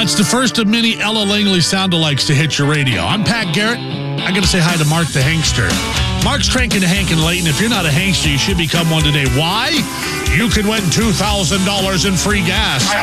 It's the first of many Ella Langley sound-alikes to hit your radio. I'm Pat Garrett. I got to say hi to Mark the Hankster. Mark's cranking to Hank and Layton. If you're not a Hankster, you should become one today. Why? You can win $2,000 in free gas.